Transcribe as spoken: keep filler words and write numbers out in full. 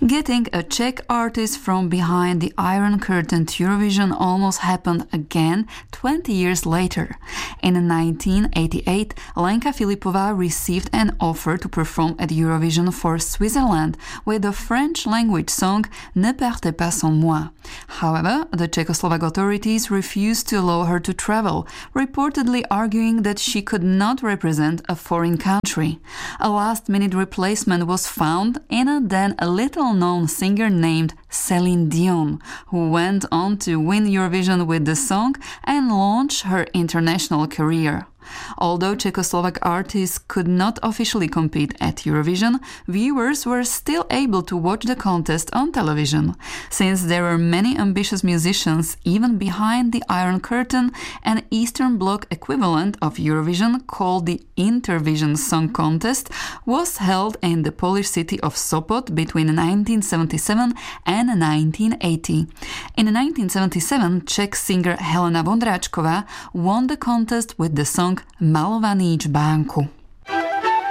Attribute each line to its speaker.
Speaker 1: Getting a Czech artist from behind the Iron Curtain to Eurovision almost happened again twenty years later. In nineteen eighty-eight, Lenka Filipová received an offer to perform at Eurovision for Switzerland with the French-language song Ne partez pas sans moi. However, the Czechoslovak authorities refused to allow her to travel, reportedly arguing that she could not represent a foreign country. A last-minute replacement was found in a then a little-known singer named Céline Dion, who went on to win Eurovision with the song and launch her international career. Although Czechoslovak artists could not officially compete at Eurovision, viewers were still able to watch the contest on television. Since there were many ambitious musicians even behind the Iron Curtain, an Eastern Bloc equivalent of Eurovision called the Intervision Song Contest was held in the Polish city of Sopot between nineteen seventy-seven and nineteen eighty. In nineteen seventy-seven, Czech singer Helena Vondráčková won the contest with the song Malovaný čbánku.